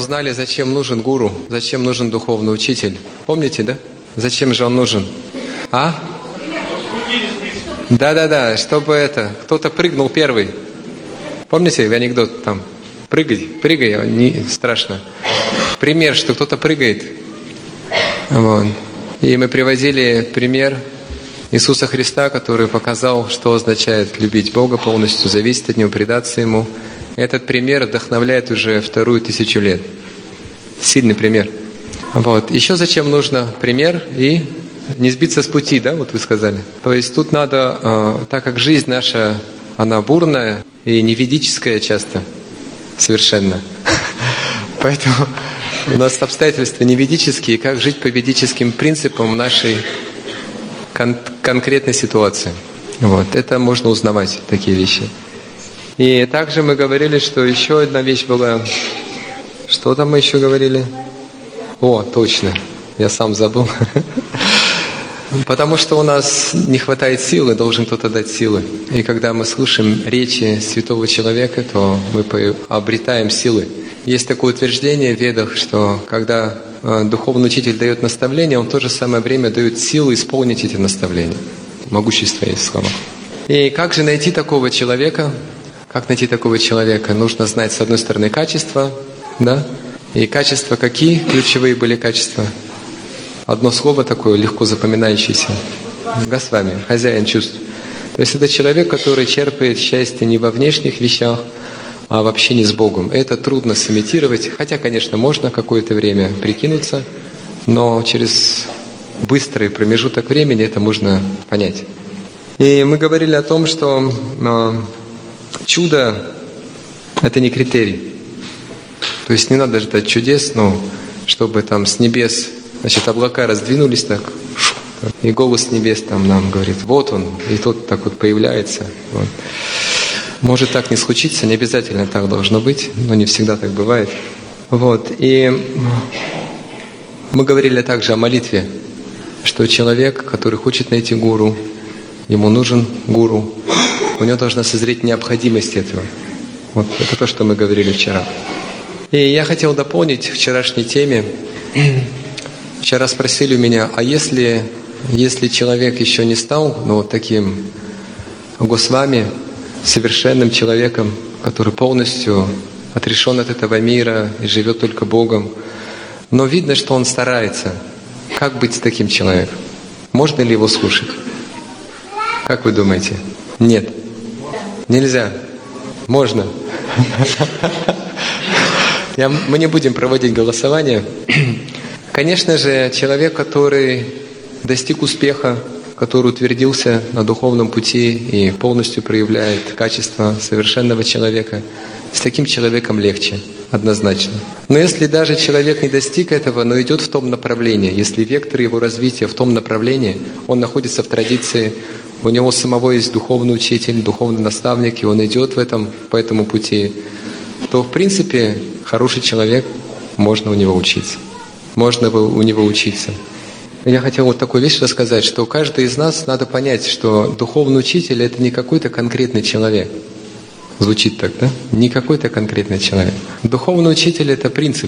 узнали, зачем нужен гуру, зачем нужен духовный учитель. Помните, да? Зачем же он нужен? А? Да, чтобы кто-то прыгнул первый. Помните анекдот там? Прыгай, не страшно. Пример, что кто-то прыгает. Вот. И мы приводили пример Иисуса Христа, который показал, что означает любить Бога полностью, зависеть от Него, предаться Ему. Этот пример вдохновляет уже 2000 лет. Сильный пример. Вот. Еще зачем нужно пример и не сбиться с пути, да, вот вы сказали. То есть тут надо, так как жизнь наша, она бурная и не ведическая часто, совершенно. Поэтому у нас обстоятельства не ведические, как жить по ведическим принципам нашей конкретной ситуации. Вот. Это можно узнавать, такие вещи. И также мы говорили, что еще одна вещь была. Что там мы еще говорили? О, точно, я сам забыл. Потому что у нас не хватает силы, должен кто-то дать силы. И когда мы слушаем речи святого человека, то мы обретаем силы. Есть такое утверждение в Ведах, что когда духовный учитель дает наставление, он в то же самое время дает силы исполнить эти наставления. Могущество есть слова. И как же найти такого человека? Как найти такого человека? Нужно знать, с одной стороны, качества, да? И качества какие? Ключевые были качества. Одно слово такое, легко запоминающееся. Госвами, хозяин чувств. То есть это человек, который черпает счастье не во внешних вещах, а в общении с Богом. Это трудно сымитировать, хотя, конечно, можно какое-то время прикинуться, но через быстрый промежуток времени это можно понять. И мы говорили о том, что чудо – это не критерий. То есть не надо ждать чудес, чтобы там с небес, облака раздвинулись так, и голос с небес там нам говорит, вот он, и тот так вот появляется. Вот. Может так не случиться, не обязательно так должно быть, но не всегда так бывает. Вот. И мы говорили также о молитве, что человек, который хочет найти гуру, ему нужен гуру, у него должна созреть необходимость этого. Вот это то, что мы говорили вчера. И я хотел дополнить вчерашней теме. Вчера спросили у меня, а если человек еще не стал таким Госвами, совершенным человеком, который полностью отрешен от этого мира и живет только Богом, но видно, что он старается, как быть с таким человеком? Можно ли его слушать? Как вы думаете? Нет. Нельзя. Можно. Мы не будем проводить голосование. Конечно же, человек, который достиг успеха, который утвердился на духовном пути и полностью проявляет качество совершенного человека, с таким человеком легче, однозначно. Но если даже человек не достиг этого, но идет в том направлении, если вектор его развития в том направлении, он находится в традиции, у него самого есть духовный учитель, духовный наставник, и он идет по этому пути, то в принципе хороший человек, можно у него учиться. Можно у него учиться. Я хотел вот такую вещь рассказать, что каждый из нас надо понять, что духовный учитель — это не какой-то конкретный человек. Звучит так, да? Не какой-то конкретный человек. Духовный учитель — это принцип.